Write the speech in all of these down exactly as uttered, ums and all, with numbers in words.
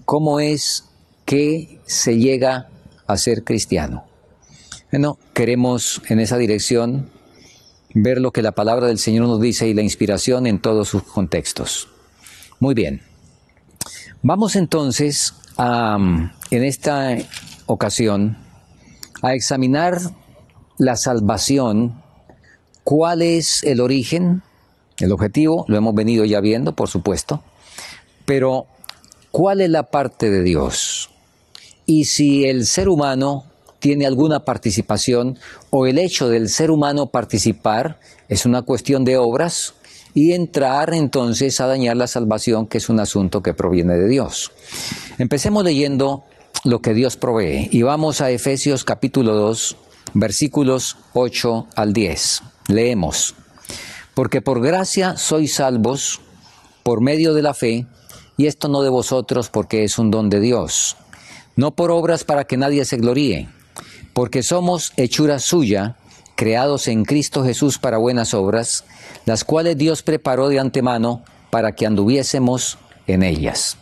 ¿cómo es que se llega a ser cristiano? Bueno, queremos en esa dirección ver lo que la palabra del Señor nos dice y la inspiración en todos sus contextos. Muy bien. Vamos entonces a, en esta ocasión, a examinar la salvación. ¿Cuál es el origen? El objetivo, lo hemos venido ya viendo, por supuesto. Pero, ¿cuál es la parte de Dios? Y si el ser humano tiene alguna participación, o el hecho del ser humano participar es una cuestión de obras, y entrar entonces a dañar la salvación, que es un asunto que proviene de Dios. Empecemos leyendo lo que Dios provee, y vamos a Efesios capítulo dos, versículos ocho al diez. Leemos: porque por gracia sois salvos por medio de la fe, y esto no de vosotros, porque es un don de Dios, no por obras para que nadie se gloríe, porque somos hechura suya, creados en Cristo Jesús para buenas obras, las cuales Dios preparó de antemano para que anduviésemos en ellas.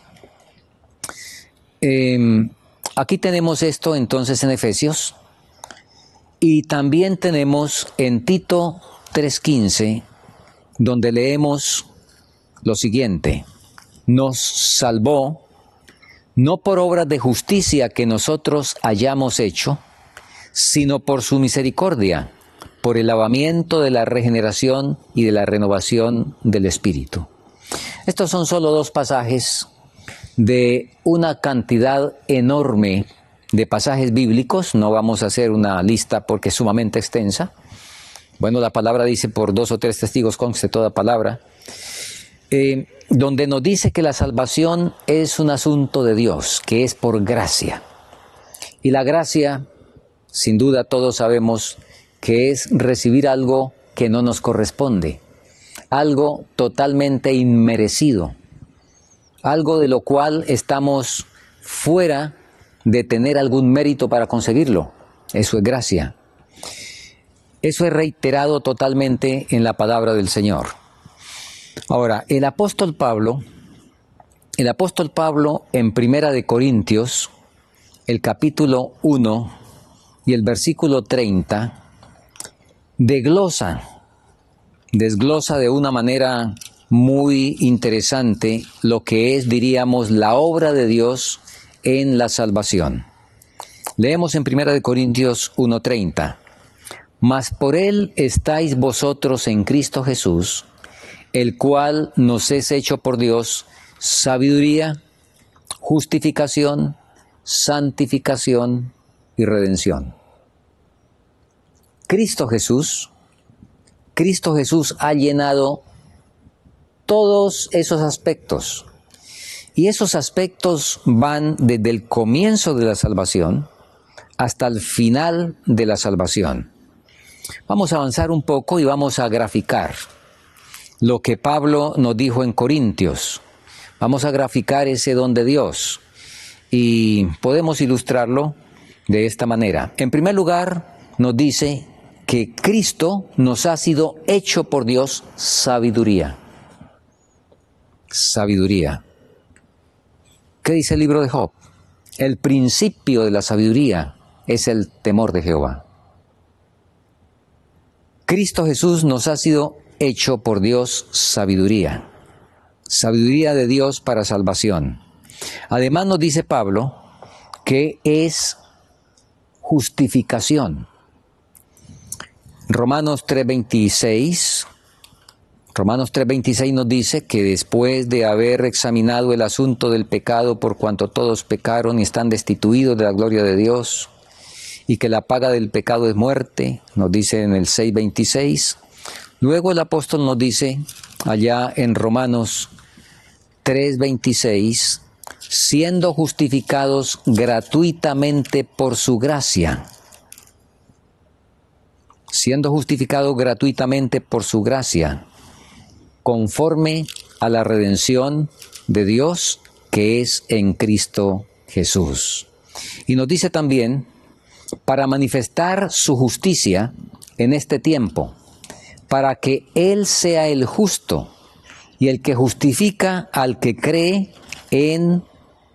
Eh, aquí tenemos esto entonces en Efesios, y también tenemos en Tito tres quince, donde leemos lo siguiente: nos salvó no por obras de justicia que nosotros hayamos hecho, sino por su misericordia, por el lavamiento de la regeneración y de la renovación del Espíritu. Estos son solo dos pasajes de una cantidad enorme de pasajes bíblicos. No vamos a hacer una lista porque es sumamente extensa. Bueno, la palabra dice: por dos o tres testigos conste toda palabra. Eh, donde nos dice que la salvación es un asunto de Dios, que es por gracia. Y la gracia, sin duda todos sabemos que es recibir algo que no nos corresponde, algo totalmente inmerecido, algo de lo cual estamos fuera de tener algún mérito para conseguirlo. Eso es gracia. Eso es reiterado totalmente en la palabra del Señor. Ahora, el apóstol Pablo, el apóstol Pablo en Primera de Corintios, el capítulo uno y el versículo treinta, desglosa, desglosa de una manera muy interesante lo que es, diríamos, la obra de Dios en la salvación. Leemos en Primera de Corintios uno treinta. Mas por él estáis vosotros en Cristo Jesús, el cual nos es hecho por Dios sabiduría, justificación, santificación y redención. Cristo Jesús, Cristo Jesús ha llenado todos esos aspectos. Y esos aspectos van desde el comienzo de la salvación hasta el final de la salvación. Vamos a avanzar un poco y vamos a graficar lo que Pablo nos dijo en Corintios. Vamos a graficar ese don de Dios y podemos ilustrarlo de esta manera. En primer lugar, nos dice que Cristo nos ha sido hecho por Dios sabiduría. Sabiduría. ¿Qué dice el libro de Job? El principio de la sabiduría es el temor de Jehová. Cristo Jesús nos ha sido hecho por Dios sabiduría. Sabiduría de Dios para salvación. Además nos dice Pablo que es justificación. Romanos tres veintiséis, Romanos tres veintiséis nos dice que después de haber examinado el asunto del pecado, por cuanto todos pecaron y están destituidos de la gloria de Dios, y que la paga del pecado es muerte, nos dice en el seis veintiséis. Luego el apóstol nos dice allá en Romanos tres veintiséis, siendo justificados gratuitamente por su gracia. Siendo justificados gratuitamente por su gracia, conforme a la redención de Dios que es en Cristo Jesús. Y nos dice también, para manifestar su justicia en este tiempo, para que Él sea el justo y el que justifica al que cree en